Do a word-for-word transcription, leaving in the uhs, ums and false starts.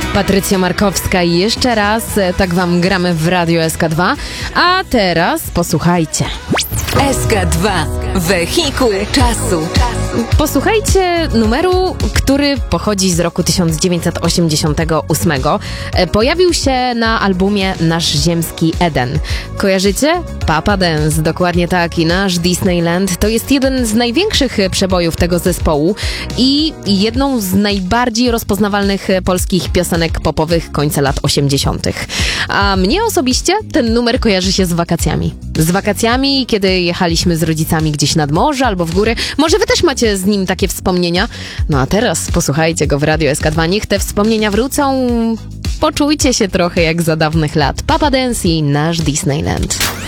Patrycja Markowska i jeszcze raz, tak wam gramy w Radio S K dwa, a teraz posłuchajcie. S K dwa. Wehikuł czasu. Posłuchajcie numeru, który pochodzi z roku tysiąc dziewięćset osiemdziesiątego ósmego. Pojawił się na albumie Nasz Ziemski Eden. Kojarzycie? Papa Dance, dokładnie tak, i Nasz Disneyland to jest jeden z największych przebojów tego zespołu i jedną z najbardziej rozpoznawalnych polskich piosenek popowych końca lat osiemdziesiątych. A mnie osobiście ten numer kojarzy się z wakacjami. Z wakacjami, kiedy jechaliśmy z rodzicami gdzieś nad morze albo w góry. Może wy też macie z nim takie wspomnienia? No a teraz posłuchajcie go w Radio S K dwa. Niech te wspomnienia wrócą. Poczujcie się trochę jak za dawnych lat. Papa Dance i Nasz Disneyland.